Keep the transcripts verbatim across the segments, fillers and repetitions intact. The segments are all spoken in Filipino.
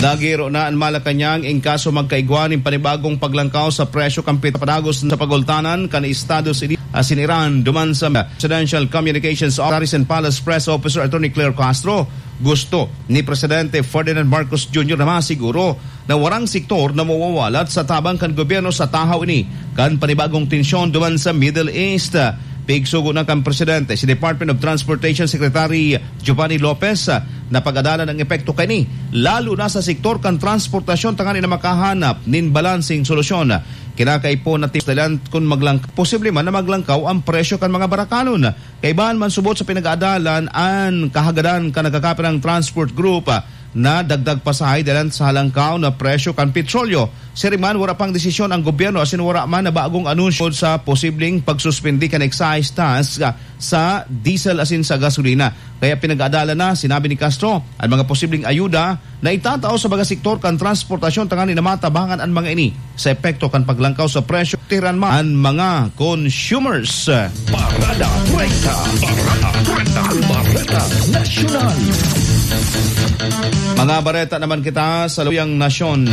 Nagiro na ang Malacanang in kaso magkaigwan ng panibagong paglangkaw sa presyo kampit padagos sa pagultanan kan Estados Unidos asin Iran duman sa Presidential Communications Office and Palace Press Officer Attorney Claire Castro. Gusto ni Presidente Ferdinand Marcos Junior na masiguro na warang sektor na mawawalat sa tabang kan gobyerno sa tahaw ini kan panibagong tensyon duman sa Middle East. Pigsugo na kang Presidente si Department of Transportation Secretary Giovanni Lopez na pag-adalan ng epekto kani lalo na sa sektor kan transportasyon tangani na makahanap nin balancing solusyon. Kinakay po na tistalan kung maglang posible man na maglangkaw ang presyo kan mga barakanon. Kaibahan man subot sa pinag-aadalan ang kahagadan kan nagkakapit ng transport group na dagdag pasahay dalan sa halangkaw na presyo kan petrolyo. Seriman, wala pang desisyon ang gobyerno asin wala man na bagong anunsyo sa posibleng pagsuspindi kan excise tax sa diesel asin sa gasolina. Kaya pinag-aadalan na, sinabi ni Castro, ang mga posibleng ayuda na itatao sa mga sektor kan transportasyon tangani na matabangan ang mga ini sa epekto kan paglangkaw sa presyo tiran man ang mga consumers. Parada Trenta, Parada Trenta, Parada Nasyonal. Mga bareta naman kita sa luyang nasyon.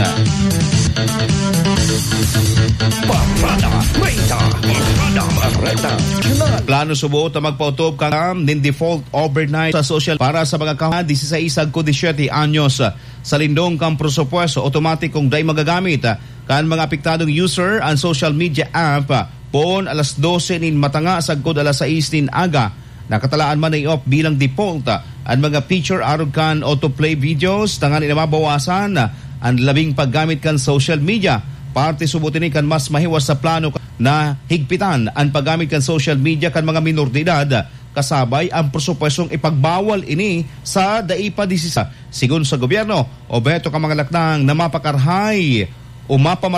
Parada Trenta, Parada Trenta Nasyonal. Plano subuot na magpautob ka nin default overnight sa social para sa mga kahan sixteen ko seventeen anyos sa lindong kang presupuesto automatic kung day magagamit kan mga apektadong user ang social media app pon alas twelve nin matanga sagkod alas sais nin aga. Nakatalaan man ay off bilang default ang mga feature arog kan autoplay videos tangani na mabawasan ang labing paggamit kan social media. Parte subutin ni kan mas mahiwas sa plano na higpitan ang paggamit kan social media kan mga minor de edad kasabay ang presupwestong ipagbawal ini sa daipa disisa. Sigun sa gobyerno, obeto ka mga laknang na mapakarhay o mapamar